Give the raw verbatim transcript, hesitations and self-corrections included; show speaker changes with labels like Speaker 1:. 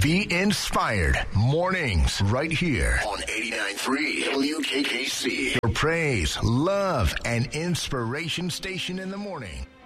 Speaker 1: Be inspired. Mornings right here on eighty-nine point three W K K C. Your praise, love, and inspiration station in the morning.